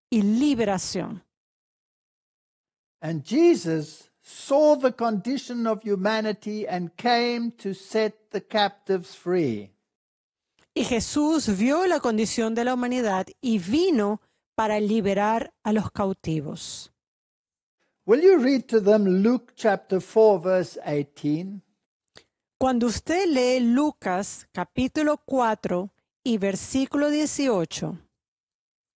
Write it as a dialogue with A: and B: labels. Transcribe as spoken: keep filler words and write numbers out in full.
A: y liberación.
B: And Jesus saw the condition of humanity and came to set the captives free.
A: Y Jesús vio la condición de la humanidad y vino para liberar a los cautivos.
B: Will you read to them Luke chapter four, verse eighteen?
A: Cuando usted lee Lucas capítulo cuatro y versículo dieciocho,